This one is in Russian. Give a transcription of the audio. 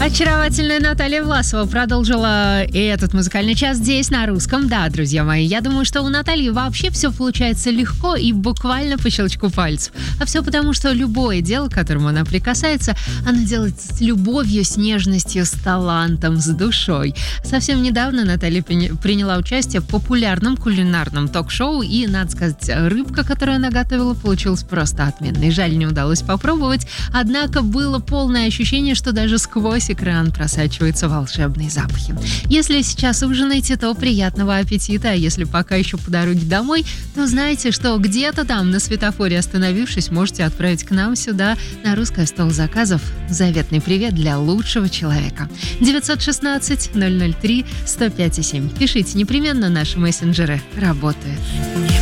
Очаровательная Наталья Власова продолжила этот музыкальный час здесь, на русском. Да, друзья мои, я думаю, что у Натальи вообще все получается легко и буквально по щелчку пальцев. А все потому, что любое дело, к которому она прикасается, она делает с любовью, с нежностью, с талантом, с душой. Совсем недавно Наталья приняла участие в популярном кулинарном ток-шоу, и, надо сказать, рыбка, которую она готовила, получилась просто отменной. Жаль, не удалось попробовать, однако было полное ощущение, что даже сквозь экран просачиваются волшебные запахи. Если сейчас ужинаете, то приятного аппетита, а если пока еще по дороге домой, то знайте, что где-то там на светофоре остановившись, можете отправить к нам сюда на русское стол заказов заветный привет для лучшего человека. 916-003-105,7. Пишите непременно, наши мессенджеры работают.